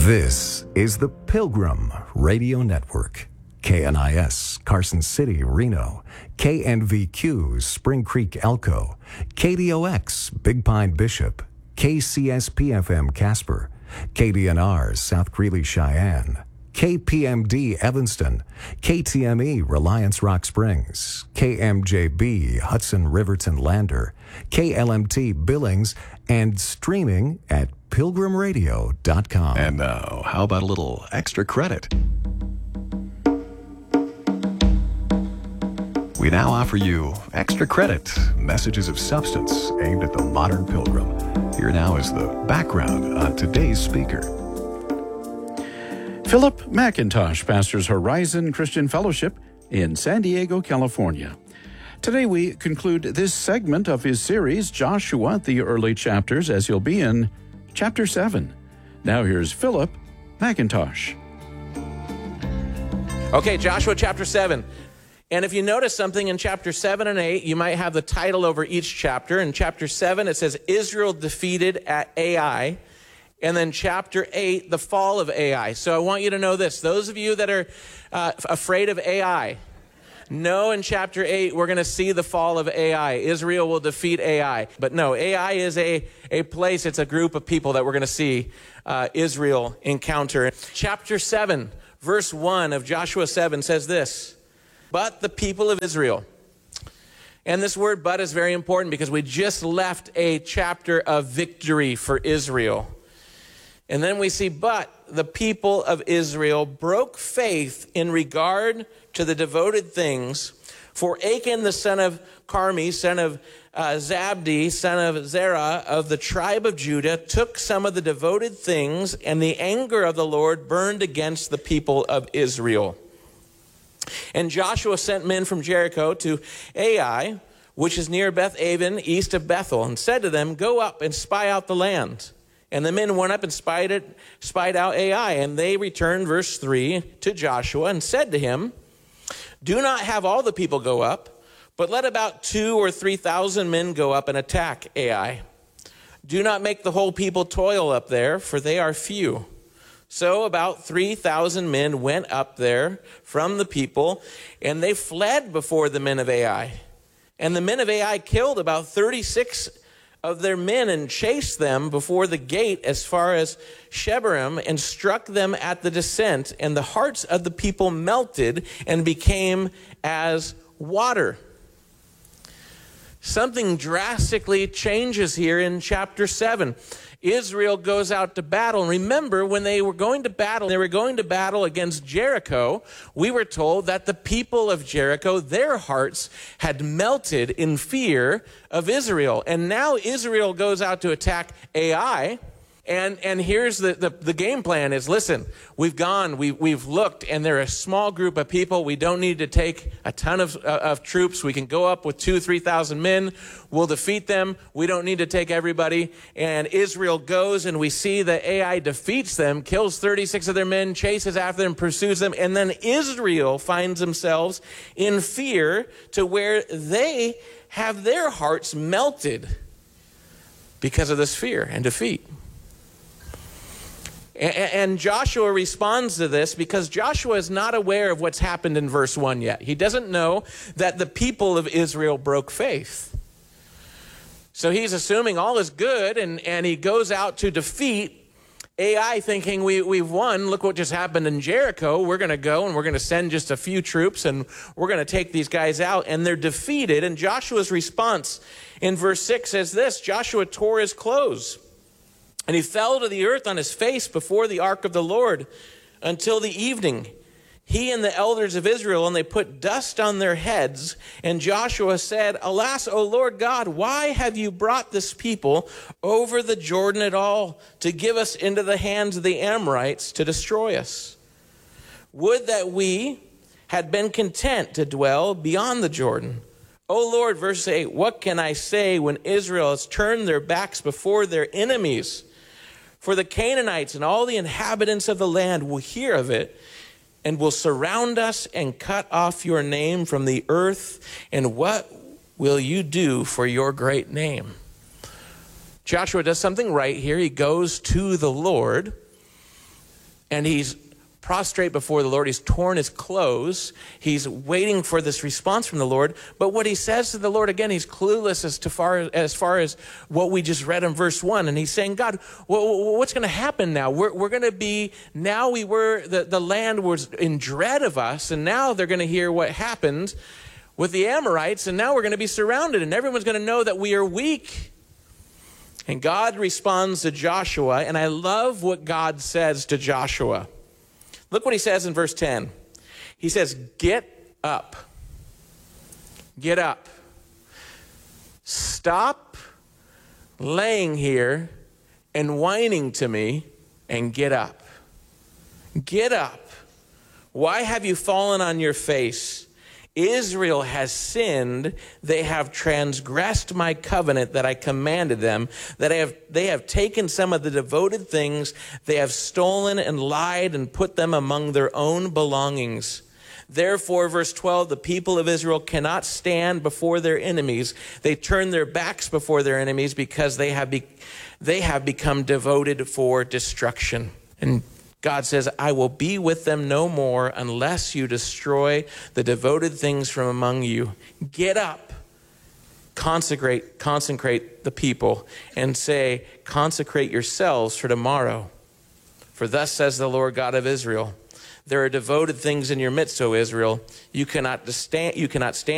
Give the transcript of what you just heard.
This is the Pilgrim Radio Network. KNIS, Carson City, Reno. KNVQ, Spring Creek, Elko. KDOX, Big Pine, Bishop. KCSP-FM, Casper. KDNR, South Greeley, Cheyenne. KPMD, Evanston. KTME, Reliance, Rock Springs. KMJB, Hudson, Riverton, Lander. KLMT, Billings, and streaming at pilgrimradio.com. And now, how about a little extra credit? We now offer you Extra Credit, messages of substance aimed at the modern pilgrim. Here now is the background on today's speaker. Philip McIntosh pastors Horizon Christian Fellowship in San Diego, California. Today we conclude this segment of his series, Joshua, the Early Chapters, as he'll be in Chapter 7. Now here's Philip McIntosh. Okay, Joshua chapter 7. And if you notice something in chapter 7 and 8, you might have the title over each chapter. In chapter 7, it says, Israel defeated at Ai. And then chapter 8, the fall of Ai. So I want you to know this. Those of you that are afraid of Ai, know in chapter 8, we're going to see the fall of Ai. Israel will defeat Ai. But no, Ai is a place, it's a group of people that we're going to see Israel encounter. Chapter 7, verse 1 of Joshua 7 says this, but the people of Israel. And this word but is very important because we just left a chapter of victory for Israel. And then we see, but the people of Israel broke faith in regard to the devoted things. For Achan, the son of Carmi, son of Zabdi, son of Zerah, of the tribe of Judah, took some of the devoted things, and the anger of the Lord burned against the people of Israel. And Joshua sent men from Jericho to Ai, which is near Beth-aven, east of Bethel, and said to them, go up and spy out the land. And the men went up and spied out Ai. And they returned, verse 3, to Joshua and said to him, do not have all the people go up, but let about 2,000 or 3,000 men go up and attack Ai. Do not make the whole people toil up there, for they are few. So about 3,000 men went up there from the people, and they fled before the men of Ai. And the men of Ai killed about 36 of their men and chased them before the gate as far as Shebarim and struck them at the descent. And the hearts of the people melted and became as water. Something drastically changes here in chapter 7. Israel goes out to battle. And remember, when they were going to battle against Jericho, we were told that the people of Jericho, their hearts had melted in fear of Israel. And now Israel goes out to attack Ai. And here's the game plan is, listen, we've looked, and they're a small group of people. We don't need to take a ton of troops. We can go up with 2,000, 3,000 men. We'll defeat them. We don't need to take everybody. And Israel goes, and we see that Ai defeats them, kills 36 of their men, chases after them, pursues them. And then Israel finds themselves in fear to where they have their hearts melted because of this fear and defeat. And Joshua responds to this because Joshua is not aware of what's happened in verse 1 yet. He doesn't know that the people of Israel broke faith. So he's assuming all is good, and he goes out to defeat Ai thinking we've won. Look what just happened in Jericho. We're going to go and we're going to send just a few troops and we're going to take these guys out. And they're defeated. And Joshua's response in verse 6 says this, Joshua tore his clothes. And he fell to the earth on his face before the ark of the Lord until the evening. He and the elders of Israel, and they put dust on their heads. And Joshua said, alas, O Lord God, why have you brought this people over the Jordan at all to give us into the hands of the Amorites to destroy us? Would that we had been content to dwell beyond the Jordan. O Lord, verse 8, what can I say when Israel has turned their backs before their enemies? For the Canaanites and all the inhabitants of the land will hear of it and will surround us and cut off your name from the earth. And what will you do for your great name? Joshua does something right here. He goes to the Lord and he's prostrate before the Lord. He's torn his clothes. He's waiting for this response from the Lord. But what he says to the Lord, again, he's clueless as far as what we just read in verse 1. And he's saying, God, what's going to happen now? We're going to be, now we were, the land was in dread of us, and now they're going to hear what happened with the Amorites, and now we're going to be surrounded, and everyone's going to know that we are weak. And God responds to Joshua, and I love what God says to Joshua. Look what he says in verse 10. He says, get up. Get up. Stop laying here and whining to me and get up. Get up. Why have you fallen on your face? Israel has sinned. They have transgressed my covenant that I commanded them. They have taken some of the devoted things. They have stolen and lied and put them among their own belongings. Therefore, verse 12, the people of Israel cannot stand before their enemies. They turn their backs before their enemies because they have become devoted for destruction. And God says, I will be with them no more unless you destroy the devoted things from among you. Get up, consecrate the people, and say, consecrate yourselves for tomorrow. For thus says the Lord God of Israel, there are devoted things in your midst, O Israel. You cannot stand